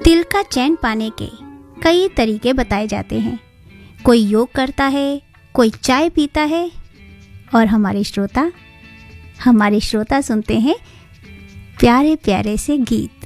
दिल का चैन पाने के कई तरीके बताए जाते हैं। कोई योग करता है, कोई चाय पीता है और हमारे श्रोता सुनते हैं प्यारे प्यारे से गीत।